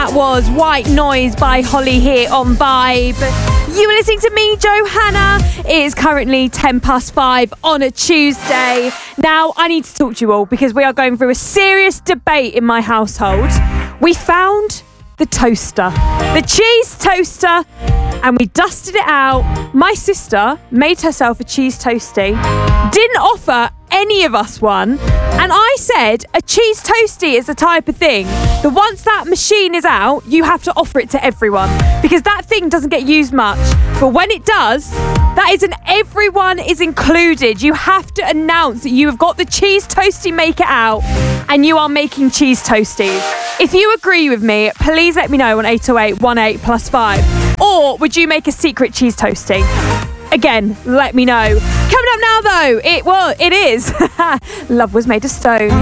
That was White Noise by Holly here on Vibe. You are listening to me, Johanna. It is currently 5:10 on a Tuesday. Now, I need to talk to you all because we are going through a serious debate in my household. We found the toaster, the cheese toaster, and we dusted it out. My sister made herself a cheese toastie, didn't offer any of us one, and I said a cheese toastie is the type of thing that once that machine is out, you have to offer it to everyone because that thing doesn't get used much. But when it does, that is an everyone is included. You have to announce that you have got the cheese toastie maker out and you are making cheese toasties. If you agree with me, please let me know on 808 18+5. Or would you make a secret cheese toastie? Again, let me know. Coming up now, though, it is Love Was Made of Stone.